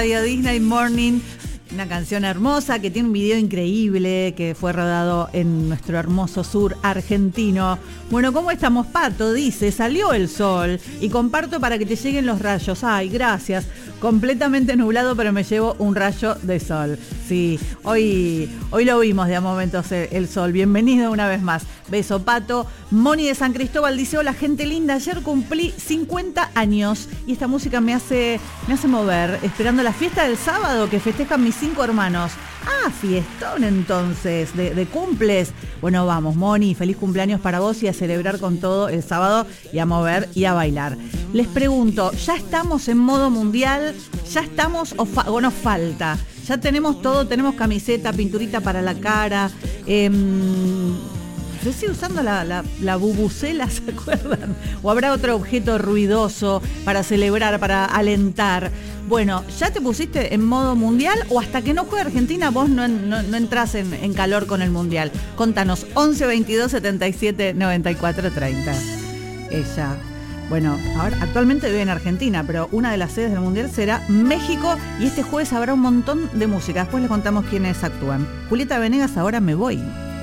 Radio Disney Morning. Una canción hermosa que tiene un video increíble que fue rodado en nuestro hermoso sur argentino. Bueno, ¿cómo estamos, Pato? Dice, salió el sol y comparto para que te lleguen los rayos. Ay, gracias. Completamente nublado, pero me llevo un rayo de sol. Sí, hoy lo vimos de a momentos el sol. Bienvenido una vez más. Beso, Pato. Moni de San Cristóbal dice, hola, gente linda. Ayer cumplí 50 años y esta música me hace mover, esperando la fiesta del sábado que festejan mis 5 hermanos. Ah, fiestón entonces, de cumples. Bueno, vamos, Moni, feliz cumpleaños para vos y a celebrar con todo el sábado y a mover y a bailar. Les pregunto, ¿ya estamos en modo mundial? ¿Ya estamos o nos falta? Ya tenemos todo, tenemos camiseta, pinturita para la cara. Se sigue usando la bubucela, ¿se acuerdan? ¿O habrá otro objeto ruidoso para celebrar, para alentar? Bueno, ¿ya te pusiste en modo mundial o hasta que no juegue Argentina vos no entrás en calor con el mundial? Contanos, 11 22 77 94 30. Ella, bueno, ahora actualmente vive en Argentina, pero una de las sedes del mundial será México y este jueves habrá un montón de música. Después les contamos quiénes actúan. Julieta Venegas, ahora me voy.